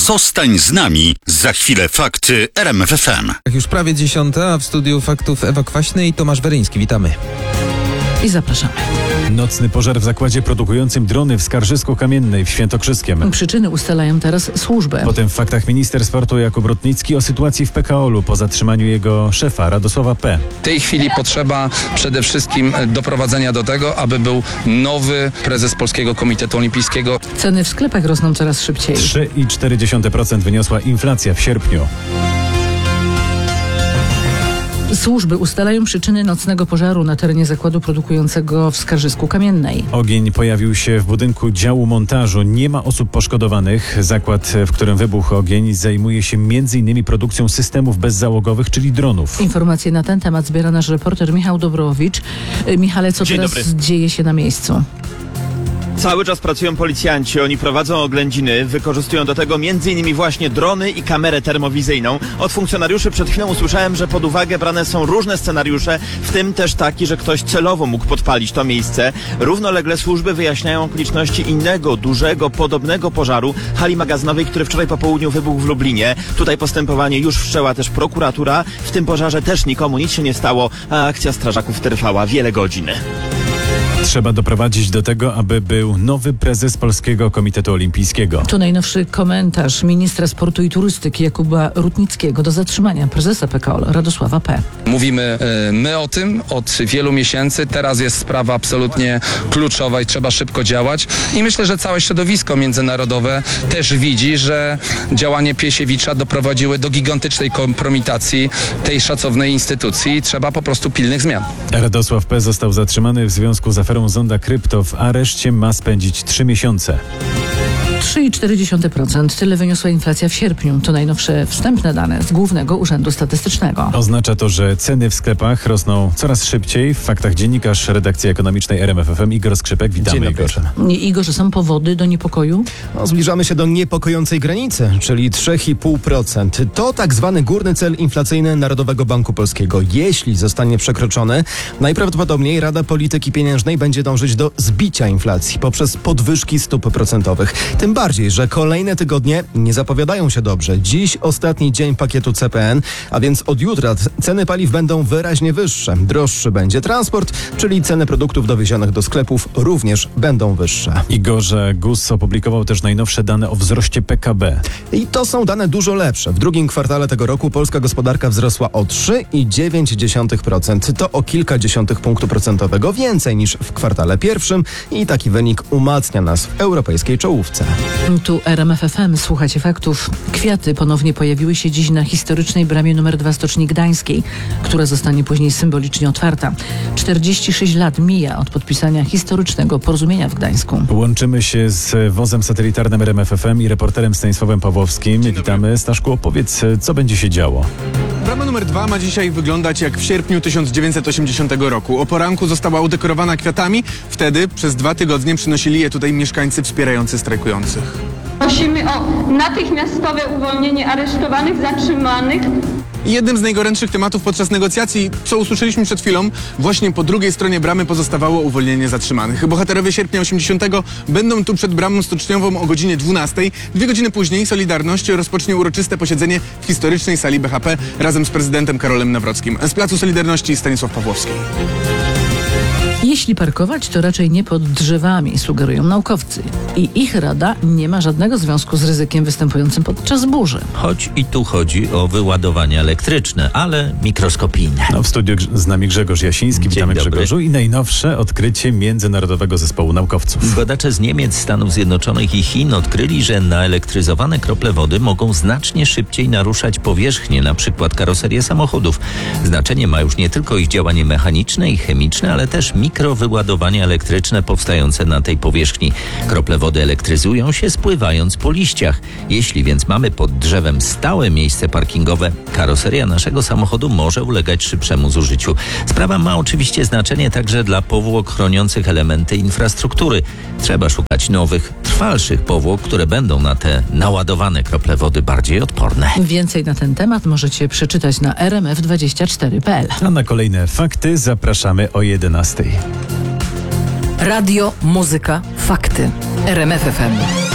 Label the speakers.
Speaker 1: Zostań z nami. Za chwilę fakty RMF FM.
Speaker 2: Już prawie 10, a w studiu faktów Ewa Kwaśny i Tomasz Weryński. Witamy.
Speaker 3: I zapraszamy.
Speaker 4: Nocny pożar w zakładzie produkującym drony w Skarżysku-Kamiennej w Świętokrzyskiem.
Speaker 3: Przyczyny ustalają teraz służby.
Speaker 4: Potem w faktach minister sportu Jakub Rutnicki o sytuacji w PKOL-u po zatrzymaniu jego szefa Radosława P.
Speaker 5: W tej chwili potrzeba przede wszystkim doprowadzenia do tego, aby był nowy prezes Polskiego Komitetu Olimpijskiego.
Speaker 3: Ceny w sklepach rosną coraz szybciej.
Speaker 4: 3,4% wyniosła inflacja w sierpniu.
Speaker 3: Służby ustalają przyczyny nocnego pożaru na terenie zakładu produkującego w Skarżysku-Kamiennej.
Speaker 4: Ogień pojawił się w budynku działu montażu. Nie ma osób poszkodowanych. Zakład, w którym wybuchł ogień, zajmuje się m.in. produkcją systemów bezzałogowych, czyli dronów.
Speaker 3: Informacje na ten temat zbiera nasz reporter Michał Dobrowicz. Michale, co teraz dzieje się na miejscu?
Speaker 6: Cały czas pracują policjanci, oni prowadzą oględziny, wykorzystują do tego m.in. właśnie drony i kamerę termowizyjną. Od funkcjonariuszy przed chwilą usłyszałem, że pod uwagę brane są różne scenariusze, w tym też taki, że ktoś celowo mógł podpalić to miejsce. Równolegle służby wyjaśniają okoliczności innego, dużego, podobnego pożaru hali magazynowej, który wczoraj po południu wybuchł w Lublinie. Tutaj postępowanie już wszczęła też prokuratura. W tym pożarze też nikomu nic się nie stało, a akcja strażaków trwała wiele godzin.
Speaker 4: Trzeba doprowadzić do tego, aby był nowy prezes Polskiego Komitetu Olimpijskiego.
Speaker 3: To najnowszy komentarz ministra sportu i turystyki Jakuba Rutnickiego do zatrzymania prezesa PKOL Radosława P.
Speaker 5: Mówimy my o tym od wielu miesięcy. Teraz jest sprawa absolutnie kluczowa i trzeba szybko działać. I myślę, że całe środowisko międzynarodowe też widzi, że działania Piesiewicza doprowadziły do gigantycznej kompromitacji tej szacownej instytucji. Trzeba po prostu pilnych zmian.
Speaker 4: Radosław P. został zatrzymany w związku z aferą Zonda Krypto. W areszcie ma spędzić 3 miesiące.
Speaker 3: 3,4%. Tyle wyniosła inflacja w sierpniu. To najnowsze wstępne dane z Głównego Urzędu Statystycznego.
Speaker 4: Oznacza to, że ceny w sklepach rosną coraz szybciej. W faktach dziennikarz redakcji ekonomicznej RMF FM Igor Skrzypek. Witamy, Igorze.
Speaker 3: Igorze, są powody do niepokoju?
Speaker 7: Zbliżamy się do niepokojącej granicy, czyli 3,5%. To tak zwany górny cel inflacyjny Narodowego Banku Polskiego. Jeśli zostanie przekroczony, najprawdopodobniej Rada Polityki Pieniężnej będzie dążyć do zbicia inflacji poprzez podwyżki stóp procentowych. Tym bardziej, że kolejne tygodnie nie zapowiadają się dobrze. Dziś ostatni dzień pakietu CPN, a więc od jutra ceny paliw będą wyraźnie wyższe. Droższy będzie transport, czyli ceny produktów dowiezionych do sklepów również będą wyższe.
Speaker 4: Igorze, GUS opublikował też najnowsze dane o wzroście PKB.
Speaker 7: I to są dane dużo lepsze. W drugim kwartale tego roku polska gospodarka wzrosła o 3,9%. To o kilka dziesiątych punktu procentowego więcej niż w kwartale pierwszym i taki wynik umacnia nas w europejskiej czołówce.
Speaker 3: Tu RMF FM, słuchacie faktów. Kwiaty ponownie pojawiły się dziś na historycznej bramie nr 2 Stoczni Gdańskiej, która zostanie później symbolicznie otwarta. 46 lat mija od podpisania historycznego porozumienia w Gdańsku.
Speaker 4: Łączymy się z wozem satelitarnym RMF FM i reporterem Stanisławem Pawłowskim. Witamy. Staszku, opowiedz, co będzie się działo.
Speaker 8: Brama numer 2 ma dzisiaj wyglądać jak w sierpniu 1980 roku. O poranku została udekorowana kwiatami. Wtedy przez 2 tygodnie przynosili je tutaj mieszkańcy wspierający strajkujących.
Speaker 9: Prosimy o natychmiastowe uwolnienie aresztowanych, zatrzymanych.
Speaker 8: Jednym z najgorętszych tematów podczas negocjacji, co usłyszeliśmy przed chwilą, właśnie po drugiej stronie bramy pozostawało uwolnienie zatrzymanych. Bohaterowie sierpnia 80 będą tu przed bramą stoczniową o godzinie 12. 2 godziny później Solidarność rozpocznie uroczyste posiedzenie w historycznej sali BHP razem z prezydentem Karolem Nawrockim. Z Placu Solidarności Stanisław Pawłowski.
Speaker 3: Jeśli parkować, to raczej nie pod drzewami, sugerują naukowcy. I ich rada nie ma żadnego związku z ryzykiem występującym podczas burzy.
Speaker 10: Choć i tu chodzi o wyładowania elektryczne, ale mikroskopijne.
Speaker 4: W studiu z nami Grzegorz Jasiński. Witamy, Grzegorzu. I najnowsze odkrycie Międzynarodowego Zespołu Naukowców.
Speaker 10: Badacze z Niemiec, Stanów Zjednoczonych i Chin odkryli, że naelektryzowane krople wody mogą znacznie szybciej naruszać powierzchnię, np. karoserię samochodów. Znaczenie ma już nie tylko ich działanie mechaniczne i chemiczne, ale też mikrowyładowania elektryczne powstające na tej powierzchni. Krople wody elektryzują się, spływając po liściach. Jeśli więc mamy pod drzewem stałe miejsce parkingowe, karoseria naszego samochodu może ulegać szybszemu zużyciu. Sprawa ma oczywiście znaczenie także dla powłok chroniących elementy infrastruktury. Trzeba szukać nowych, trwalszych powłok, które będą na te naładowane krople wody bardziej odporne.
Speaker 3: Więcej na ten temat możecie przeczytać na rmf24.pl.
Speaker 4: A na kolejne fakty zapraszamy o 11.
Speaker 11: Radio, muzyka, fakty. RMF FM.